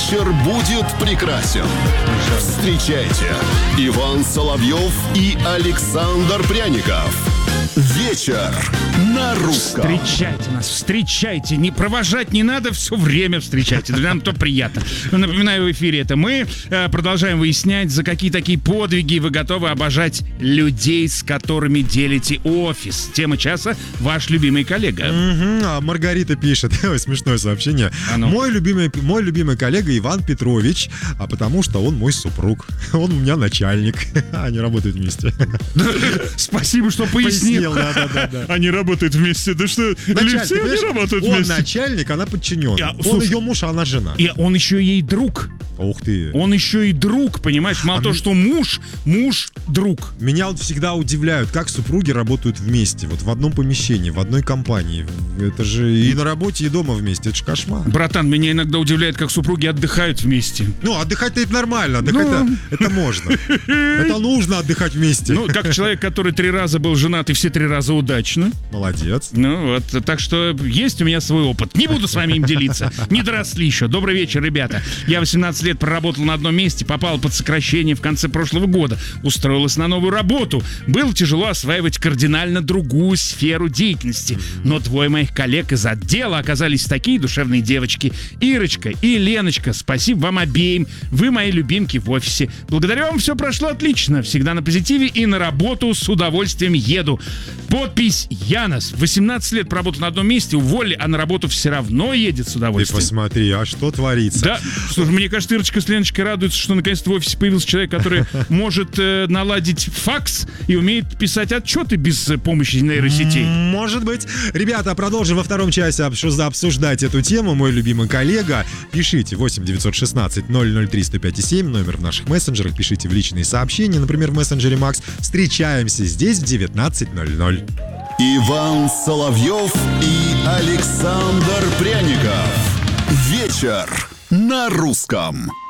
вечер будет прекрасен. Встречайте, Иван Соловьев и Александр Пряников. Вечер на русском. Встречайте нас, встречайте. Не провожать не надо, все время встречайте. Нам то приятно. Напоминаю, в эфире это мы. Продолжаем выяснять, за какие такие подвиги вы готовы обожать людей, с которыми делите офис. Тема часа — ваш любимый коллега. А Маргарита пишет, смешное сообщение. Мой любимый коллега Иван Петрович, потому что он мой супруг. Он у меня начальник. Они работают вместе. Спасибо, что пояснил. Да. Они работают вместе. Да что, Начальник, все они работают он вместе. начальник, она подчиненная. Он ее муж, а она жена. И он еще ей друг. Ух ты. Он еще и друг, понимаешь? Мало того, что муж, друг. Меня вот всегда удивляют, как супруги работают вместе. Вот в одном помещении, в одной компании. Это же и на работе, и дома вместе. Это же кошмар. Братан, меня иногда удивляет, как супруги отдыхают вместе. Ну, отдыхать-то это нормально. Это можно. Это нужно отдыхать вместе. Ну, как человек, который 3 раза был женат и все 3 раза удачно. Молодец. Ну вот, так что есть у меня свой опыт. Не буду с вами им делиться. Не доросли еще. Добрый вечер, ребята. Я 18 лет проработал на одном месте, попал под сокращение в конце прошлого года. Устроилась на новую работу. Было тяжело осваивать кардинально другую сферу деятельности. Но двое моих коллег из отдела оказались такие душевные девочки. Ирочка и Леночка, спасибо вам обеим. Вы мои любимки в офисе. Благодаря вам все прошло отлично. Всегда на позитиве и на работу с удовольствием еду. Подпись Янос. 18 лет проработал на одном месте, уволили, а на работу все равно едет с Ты удовольствием. посмотри, а что творится? Да, слушай, мне кажется, Ирочка с Леночкой радуются, что наконец-то в офисе появился человек, который может наладить факс и умеет писать отчеты без помощи нейросетей. Может быть. Ребята, продолжим во втором часе обсуждать эту тему. Мой любимый коллега. Пишите 8-916-003-105-7, номер в наших мессенджерах. Пишите в личные сообщения, например, в мессенджере Макс. Встречаемся здесь в 19:00. Иван Соловьев и Александр Пряников. Вечер на русском.